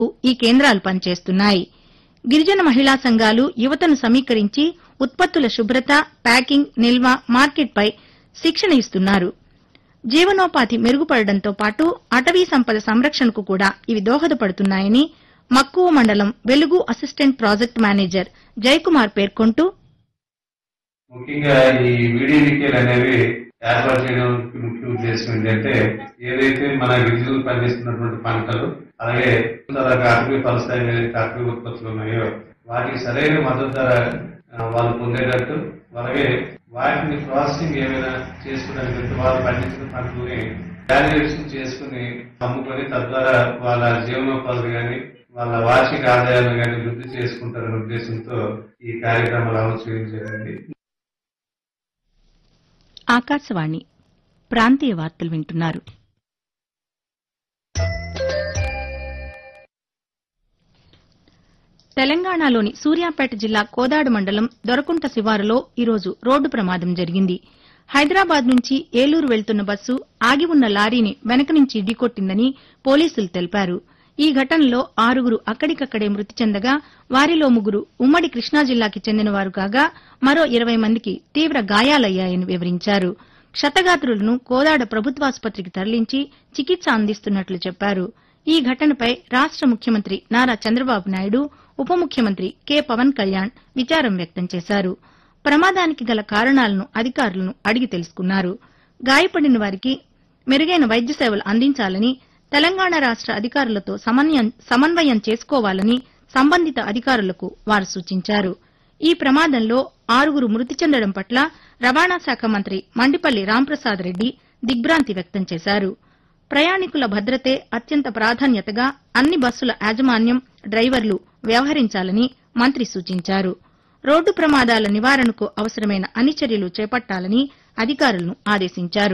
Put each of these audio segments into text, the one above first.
ఈ కేంద్రాలు పనిచేస్తున్నాయి. గిరిజన మహిళా సంఘాలు యువతను సమీకరించి ఉత్పత్తుల శుభ్రత, ప్యాకింగ్, నిల్వ, మార్కెట్పై శిక్షణ ఇస్తున్నారు. జీవనోపాధి మెరుగుపడడంతో పాటు అటవీ సంపద సంరక్షణకు కూడా ఇవి దోహదపడుతున్నాయని మక్కువ మండలం వెలుగు అసిస్టెంట్ ప్రాజెక్ట్ మేనేజర్ జయకుమార్ పేర్కొంటూ, ముఖ్యంగా ఈ వీడియోలు అనేవి ఏర్పాటు చేయడానికి ముఖ్య ఉద్దేశం ఏంటంటే ఏదైతే మన గిరిజనులు పండిస్తున్నటువంటి పంటలు అలాగే అటవీ ఫలసాయ అటవీ ఉత్పత్తులు ఉన్నాయో వాటికి సరైన మద్దతు ధర వాళ్ళు పొందేటట్టు, అలాగే వాటిని ప్రాసెసింగ్ ఏమైనా చేసుకోవడానికి వాళ్ళు పండించిన పంటలని వాల్యుయేషన్ చేసుకుని అమ్ముకొని తద్వారా వాళ్ళ జీవనోపాధి కానీ వాళ్ళ వార్షిక ఆదాయాలను కానీ వృద్ధి చేసుకుంటారనే ఉద్దేశంతో ఈ కార్యక్రమాలు అమలు చేయడం జరిగింది. ఆకాశవాణి ప్రాంతీయ వార్తలు వింటున్నారు. తెలంగాణలోని సూర్యాపేట జిల్లా కోదాడు మండలం దొరకుంట శివారులో ఈరోజు రోడ్డు ప్రమాదం జరిగింది. హైదరాబాద్ నుంచి ఏలూరు వెళ్తున్న బస్సు ఆగి ఉన్న లారీని వెనక నుంచి ఢీకొట్టిందని పోలీసులు తెలిపారు. ఈ ఘటనలో 6 అక్కడికక్కడే మృతి చెందగా వారిలో 3 ఉమ్మడి కృష్ణా జిల్లాకి చెందినవారు కాగా మరో 20 మందికి తీవ్ర గాయాలయ్యాయని వివరించారు. క్షతగాత్రులను కోదాడ ప్రభుత్వాసుపత్రికి తరలించి చికిత్స అందిస్తున్నట్లు చెప్పారు. ఈ ఘటనపై రాష్ట ముఖ్యమంత్రి నారా చంద్రబాబు నాయుడు, ఉప ముఖ్యమంత్రి కె పవన్ కళ్యాణ్ విచారం వ్యక్తం చేశారు. ప్రమాదానికి గల కారణాలను అధికారులను అడిగి తెలుసుకున్నారు. గాయపడిన వారికి మెరుగైన వైద్య సేవలు అందించాలని, తెలంగాణ రాష్ట అధికారులతో సమన్వయం చేసుకోవాలని సంబంధిత అధికారులకు వారు సూచించారు. ఈ ప్రమాదంలో 6 మృతి చెందడం పట్ల రవాణా శాఖ మంత్రి మండిపల్లి రాంప్రసాద్ రెడ్డి దిగ్భ్రాంతి వ్యక్తం చేశారు. ప్రయాణికుల భద్రతే అత్యంత ప్రాధాన్యతగా అన్ని బస్సుల యాజమాన్యం, డ్రైవర్లు వ్యవహరించాలని మంత్రి సూచించారు. రోడ్డు ప్రమాదాల నివారణకు అవసరమైన అన్ని చర్యలు చేపట్టాలని అధికారులను ఆదేశించారు.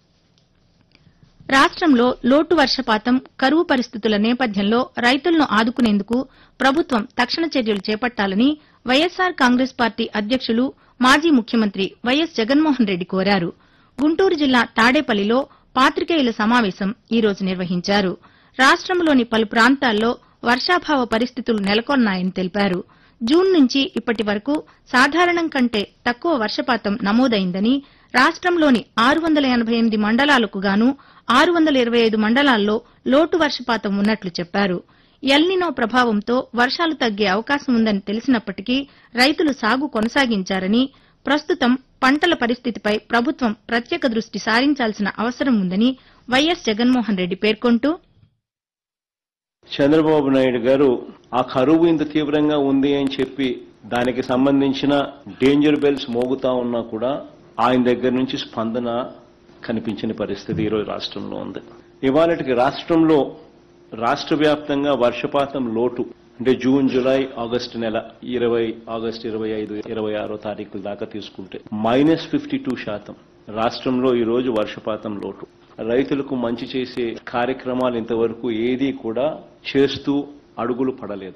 రాష్టంలో లోటు వర్షపాతం, కరువు పరిస్థితుల నేపథ్యంలో రైతులను ఆదుకునేందుకు ప్రభుత్వం తక్షణ చర్యలు చేపట్టాలని వైఎస్సార్ కాంగ్రెస్ పార్టీ అధ్యక్షులు, మాజీ ముఖ్యమంత్రి వైఎస్ జగన్మోహన్ రెడ్డి కోరారు. గుంటూరు జిల్లా తాడేపల్లిలో పాతికేయుల సమావేశం ఈ రోజు నిర్వహించారు. రాష్టంలోని పలు ప్రాంతాల్లో వర్షాభావ పరిస్థితులు నెలకొన్నాయని తెలిపారు. జూన్ నుంచి ఇప్పటి వరకు సాధారణం కంటే తక్కువ వర్షపాతం నమోదైందని, రాష్టంలోని 688 మండలాలకు గాను 625 మండలాల్లో లోటు వర్షపాతం ఉన్నట్లు చెప్పారు. ఎల్నినో ప్రభావంతో వర్షాలు తగ్గే అవకాశం ఉందని తెలిసినప్పటికీ రైతులు సాగు కొనసాగించారని, ప్రస్తుతం పంటల పరిస్థితిపై ప్రభుత్వం ప్రత్యేక దృష్టి సారించాల్సిన అవసరం ఉందని వైఎస్ జగన్మోహన్ రెడ్డి పేర్కొంటూ, చంద్రబాబు నాయుడు గారు ఆ కరువు ఇంత తీవ్రంగా ఉంది అని చెప్పి దానికి సంబంధించిన డేంజర్ బెల్స్ మోగుతా ఉన్నా కూడా ఆయన దగ్గర నుంచి స్పందన కనిపించిన పరిస్థితి ఈరోజు రాష్ట్రంలో ఉంది. ఇవాళకి రాష్ట్రంలో రాష్ట్ర వ్యాప్తంగా వర్షపాతం లోటు అంటే జూన్, జులై, ఆగస్టు నెల 20, ఆగస్టు 25, 26 తారీఖుల దాకా తీసుకుంటే -52% రాష్ట్రంలో ఈ రోజు వర్షపాతం లోటు. రైతులకు మంచి చేసే కార్యక్రమాలు ఇంతవరకు ఏదీ కూడా చేస్తూ అడుగులు పడలేదు.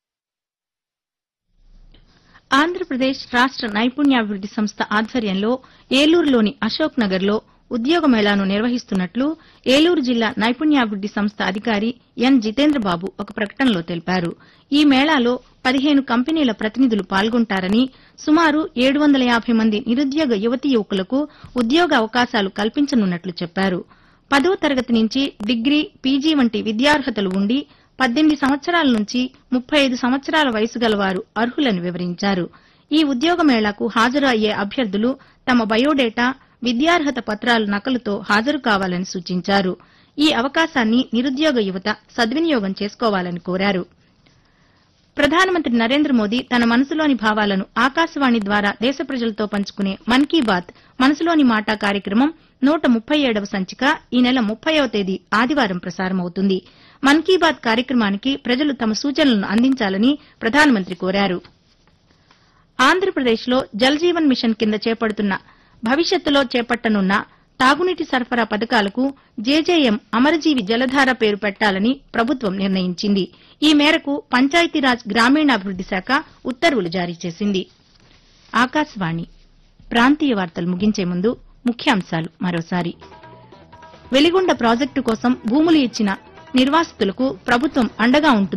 ఆంధ్రప్రదేశ్ రాష్ట నైపుణ్యాభివృద్ది సంస్థ ఆధ్వర్యంలో ఏలూరులోని అశోక్ నగర్లో ఉద్యోగ మేళాను నిర్వహిస్తున్నట్లు ఏలూరు జిల్లా నైపుణ్యాభివృద్ది సంస్థ అధికారి ఎన్ జితేంద్రబాబు ఒక ప్రకటనలో తెలిపారు. ఈ మేళాలో 15 కంపెనీల ప్రతినిధులు పాల్గొంటారని, సుమారు 750 మంది నిరుద్యోగ యువతీ యువకులకు ఉద్యోగ అవకాశాలు కల్పించనున్నట్లు చెప్పారు. 10వ తరగతి నుంచి డిగ్రీ, పీజీ వంటి విద్యార్హతలు ఉండి 18 సంవత్సరాల నుంచి 35 సంవత్సరాల వయసు గలవారు అర్హులని వివరించారు. ఈ ఉద్యోగ మేళాకు హాజరు అయ్యే అభ్యర్థులు తమ బయోడేటా, విద్యార్హత పత్రాల నకలుతో హాజరు కావాలని సూచించారు. ఈ అవకాశాన్ని నిరుద్యోగ యువత సద్వినియోగం చేసుకోవాలని కోరారు. ప్రధానమంత్రి నరేంద్ర మోదీ తన మనసులోని భావాలను ఆకాశవాణి ద్వారా దేశ ప్రజలతో పంచుకునే మన్ కీ బాత్ మనసులోని మాట కార్యక్రమం 137వ సంచిక ఈ నెల 30వ తేదీ ఆదివారం ప్రసారమవుతుంది. మన్ కీ బాత్ కార్యక్రమానికి ప్రజలు తమ సూచనలను అందించాలని ప్రధానమంత్రి కోరారు. ఆంధ్రప్రదేశ్లో జల్ జీవన్ మిషన్ కింద చేపడుతున్న, భవిష్యత్తులో చేపట్టనున్న తాగునీటి సరఫరా పథకాలకు జేజేఎం అమరజీవి జలధార పేరు పెట్టాలని ప్రభుత్వం నిర్ణయించింది. ఈ మేరకు పంచాయతీరాజ్ గ్రామీణాభివృద్ది శాఖ ఉత్తర్వులు జారీ చేసింది. ఆకాశవాణి ప్రాంతీయ వార్తలు ముగించే ముందు ముఖ్యాంశాలు మరోసారి. వెలిగొండ ప్రాజెక్టు కోసం భూములు ఇచ్చిన నిర్వాసితులకు ప్రభుత్వం అండగా ఉంటుంది.